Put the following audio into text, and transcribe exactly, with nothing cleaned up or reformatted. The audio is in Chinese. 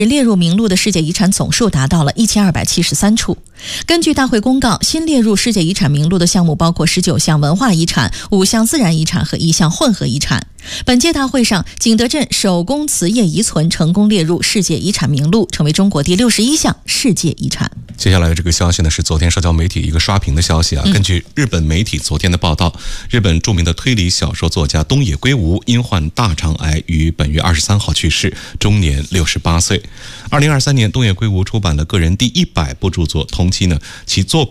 列入名录的世界遗产总数达到了一千二百七十三处。根据大会公告，新列入世界遗产名录的项目包括十九项文化遗产、五项自然遗产和一项混合遗产。本届大会上，景德镇手工瓷业遗存成功列入世界遗产名录，成为中国第六十一项世界遗产。 接下来的这个消息呢，是昨天社交媒体一个刷屏的消息啊。 嗯、 根据日本媒体昨天的报道，日本著名的推理小说作家东野圭吾因患大肠癌于本月二十三号去世，终年六十八岁。二零二三年，东野圭吾出版了个人第一百部著作，同期呢，其作品